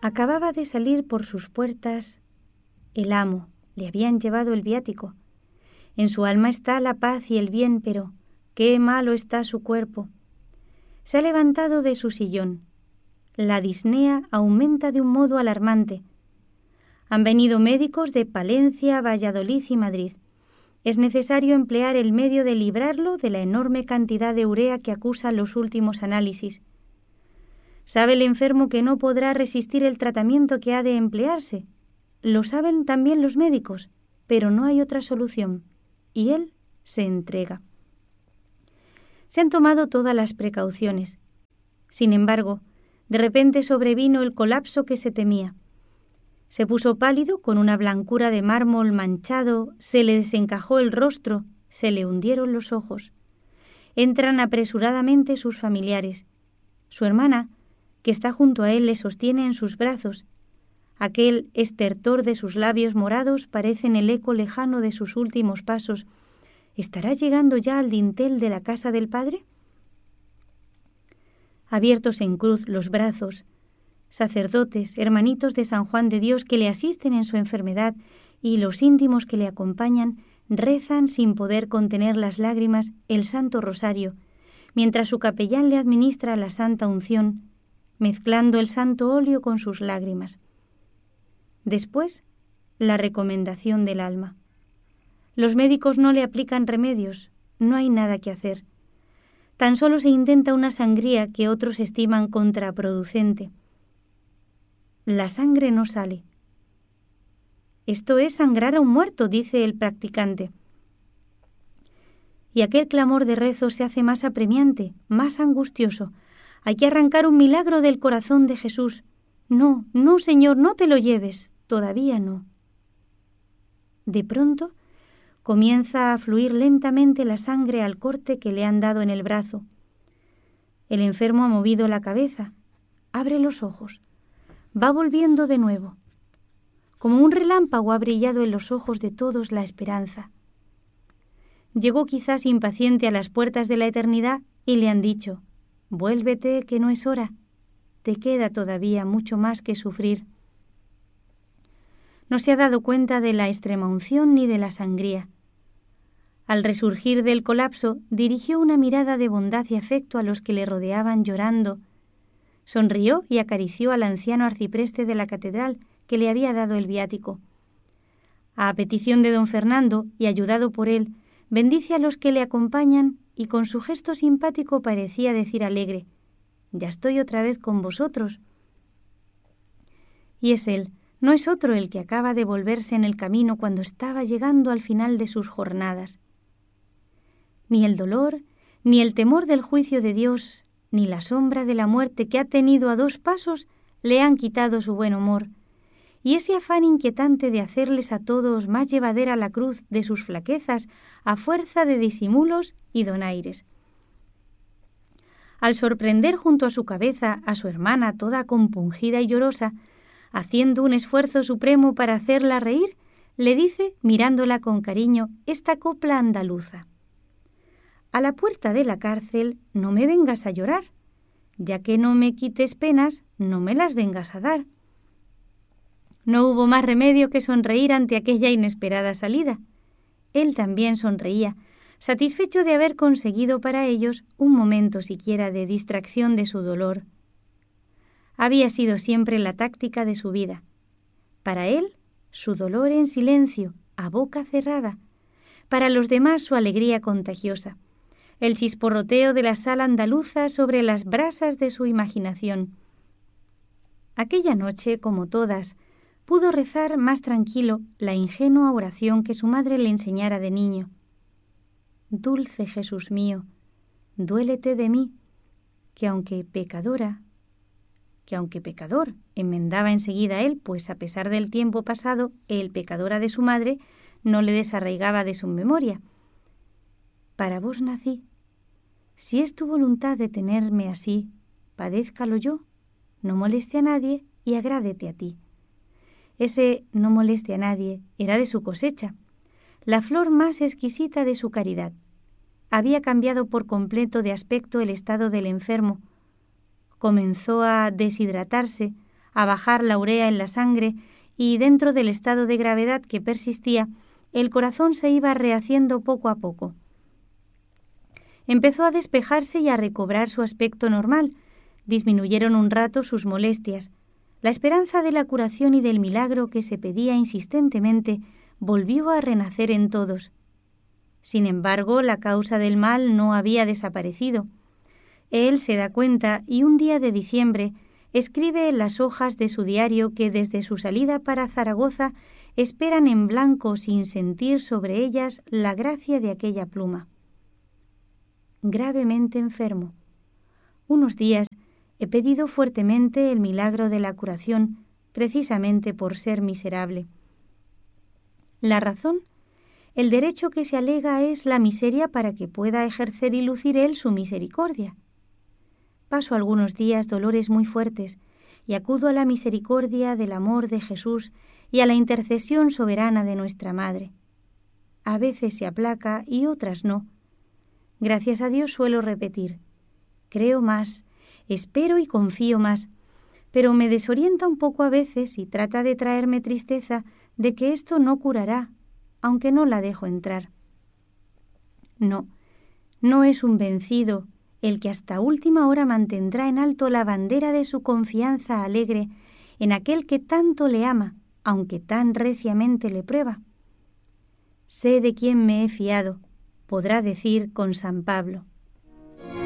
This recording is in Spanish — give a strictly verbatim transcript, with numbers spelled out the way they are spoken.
Acababa de salir por sus puertas el amo, le habían llevado el viático. En su alma está la paz y el bien, pero qué malo está su cuerpo. Se ha levantado de su sillón. La disnea aumenta de un modo alarmante. Han venido médicos de Palencia, Valladolid y Madrid. Es necesario emplear el medio de librarlo de la enorme cantidad de urea que acusa los últimos análisis. Sabe el enfermo que no podrá resistir el tratamiento que ha de emplearse. Lo saben también los médicos, pero no hay otra solución, y él se entrega. Se han tomado todas las precauciones. Sin embargo, de repente sobrevino el colapso que se temía. Se puso pálido, con una blancura de mármol manchado, se le desencajó el rostro, se le hundieron los ojos. Entran apresuradamente sus familiares. Su hermana, que está junto a él, le sostiene en sus brazos. Aquel estertor de sus labios morados parece el eco lejano de sus últimos pasos. ¿Estará llegando ya al dintel de la casa del Padre? Abiertos en cruz los brazos, sacerdotes, hermanitos de San Juan de Dios que le asisten en su enfermedad y los íntimos que le acompañan rezan sin poder contener las lágrimas el Santo Rosario, mientras su capellán le administra la Santa Unción, mezclando el santo óleo con sus lágrimas. Después, la recomendación del alma. Los médicos no le aplican remedios, no hay nada que hacer. Tan solo se intenta una sangría que otros estiman contraproducente. La sangre no sale. Esto es sangrar a un muerto, dice el practicante. Y aquel clamor de rezo se hace más apremiante, más angustioso. Hay que arrancar un milagro del corazón de Jesús. No, no, Señor, no te lo lleves, todavía no. De pronto comienza a fluir lentamente la sangre al corte que le han dado en el brazo. El enfermo ha movido la cabeza, abre los ojos, va volviendo de nuevo. Como un relámpago ha brillado en los ojos de todos la esperanza. Llegó quizás impaciente a las puertas de la eternidad y le han dicho: vuélvete, que no es hora, te queda todavía mucho más que sufrir. No se ha dado cuenta de la extremaunción ni de la sangría. Al resurgir del colapso, dirigió una mirada de bondad y afecto a los que le rodeaban llorando. Sonrió y acarició al anciano arcipreste de la catedral que le había dado el viático. A petición de don Fernando, y ayudado por él, bendice a los que le acompañan y con su gesto simpático parecía decir alegre: «Ya estoy otra vez con vosotros». Y es él, no es otro el que acaba de volverse en el camino cuando estaba llegando al final de sus jornadas. Ni el dolor, ni el temor del juicio de Dios, ni la sombra de la muerte que ha tenido a dos pasos le han quitado su buen humor, y ese afán inquietante de hacerles a todos más llevadera la cruz de sus flaquezas a fuerza de disimulos y donaires. Al sorprender junto a su cabeza a su hermana toda compungida y llorosa, haciendo un esfuerzo supremo para hacerla reír, le dice, mirándola con cariño, esta copla andaluza: «A la puerta de la cárcel no me vengas a llorar, ya que no me quites penas, no me las vengas a dar». No hubo más remedio que sonreír ante aquella inesperada salida. Él también sonreía, satisfecho de haber conseguido para ellos un momento siquiera de distracción de su dolor. Había sido siempre la táctica de su vida. Para él, su dolor en silencio, a boca cerrada. Para los demás, su alegría contagiosa. El chisporroteo de la sal andaluza sobre las brasas de su imaginación. Aquella noche, como todas, pudo rezar más tranquilo la ingenua oración que su madre le enseñara de niño. «Dulce Jesús mío, duélete de mí, que aunque pecadora, que aunque pecador», enmendaba enseguida él, pues a pesar del tiempo pasado, el pecadora de su madre no le desarraigaba de su memoria. «Para vos nací. Si es tu voluntad de tenerme así, padézcalo yo, no moleste a nadie y agrádete a ti». Ese «no moleste a nadie» era de su cosecha, la flor más exquisita de su caridad. Había cambiado por completo de aspecto el estado del enfermo. Comenzó a deshidratarse, a bajar la urea en la sangre y dentro del estado de gravedad que persistía, el corazón se iba rehaciendo poco a poco. Empezó a despejarse y a recobrar su aspecto normal. Disminuyeron un rato sus molestias. La esperanza de la curación y del milagro que se pedía insistentemente volvió a renacer en todos. Sin embargo, la causa del mal no había desaparecido. Él se da cuenta y un día de diciembre escribe en las hojas de su diario que desde su salida para Zaragoza esperan en blanco sin sentir sobre ellas la gracia de aquella pluma. Gravemente enfermo. Unos días he pedido fuertemente el milagro de la curación, precisamente por ser miserable. La razón, el derecho que se alega es la miseria para que pueda ejercer y lucir él su misericordia. Paso algunos días dolores muy fuertes y acudo a la misericordia del amor de Jesús y a la intercesión soberana de nuestra Madre. A veces se aplaca y otras no. Gracias a Dios suelo repetir, creo más, espero y confío más, pero me desorienta un poco a veces y trata de traerme tristeza de que esto no curará, aunque no la dejo entrar. No, no es un vencido el que hasta última hora mantendrá en alto la bandera de su confianza alegre en aquel que tanto le ama, aunque tan reciamente le prueba. Sé de quién me he fiado, podrá decir con San Pablo.